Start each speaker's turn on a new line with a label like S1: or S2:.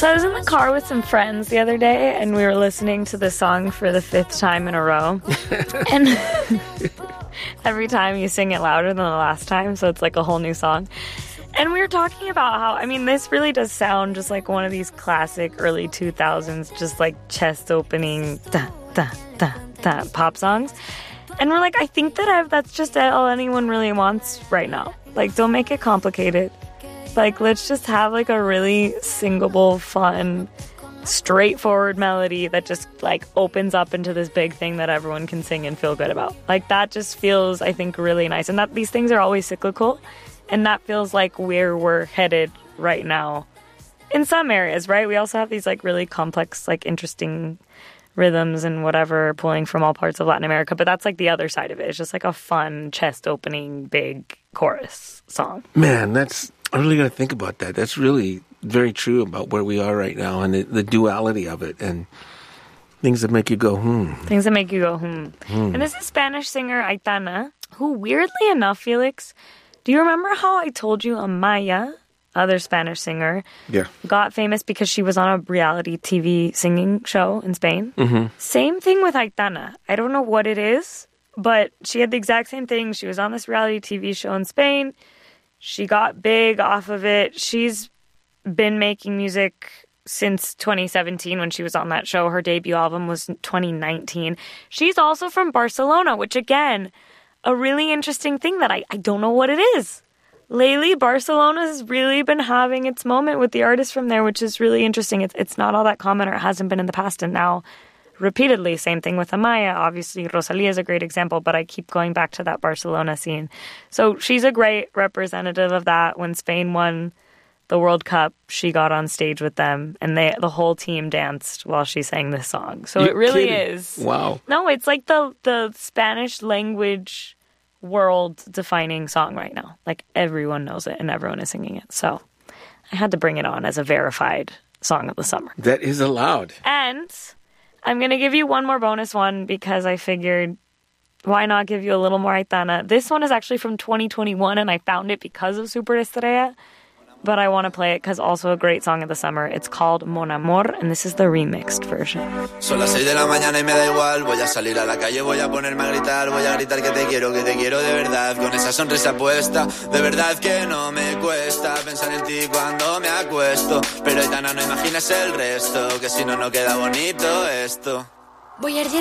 S1: So I was in the car with some friends the other day, and we were listening to this song for the 5th time in a row. And every time you sing it louder than the last time, so it's like a whole new song. And we were talking about how, I mean, this really does sound just like one of these classic early 2000s, just like chest opening pop songs. And we're like, I think that's just all anyone really wants right now. Like, don't make it complicated. Like, let's just have like a really singable, fun, straightforward melody that just like opens up into this big thing that everyone can sing and feel good about. Like, that just feels, I think, really nice. And that these things are always cyclical. And that feels like where we're headed right now in some areas, right? We also have these like really complex, like interesting rhythms and whatever pulling from all parts of Latin America. But that's like the other side of it. It's just like a fun, chest-opening, big chorus song.
S2: Man, I really got to think about that. That's really very true about where we are right now and the duality of it and things that make you go,
S1: Things that make you go, And this is Spanish singer Aitana, who weirdly enough, Felix, do you remember how I told you Amaya, other Spanish singer, got famous because she was on a reality TV singing show in Spain? Mm-hmm. Same thing with Aitana. I don't know what it is, but she had the exact same thing. She was on this reality TV show in Spain. She got big off of it. She's been making music since 2017 when she was on that show. Her debut album was 2019. She's also from Barcelona, which again, a really interesting thing that I don't know what it is. Lately, Barcelona has really been having its moment with the artists from there, which is really interesting. It's not all that common, or it hasn't been in the past, and now repeatedly. Same thing with Amaya. Obviously, Rosalía is a great example, but I keep going back to that Barcelona scene. So she's a great representative of that. When Spain won the World Cup, she got on stage with them, and the whole team danced while she sang this song. So it really is.
S2: Wow.
S1: No, it's like the Spanish language world-defining song right now. Like, everyone knows it, and everyone is singing it. So I had to bring it on as a verified song of the summer.
S2: That is allowed.
S1: And I'm going to give you one more bonus one because I figured, why not give you a little more Aitana? This one is actually from 2021, and I found it because of Super Estrella. But I want to play it because also a great song of the summer. It's called Mon Amor, and this is the remixed version.
S3: Son las 6 de la mañana y me da igual. Voy a salir a la calle, voy a ponerme a gritar. Voy a gritar que te quiero de verdad. Con esa sonrisa puesta, de verdad que no me cuesta pensar en ti cuando me acuesto. Pero Aitana, no imaginas el resto, que si no, no queda bonito esto.
S4: Voy a arder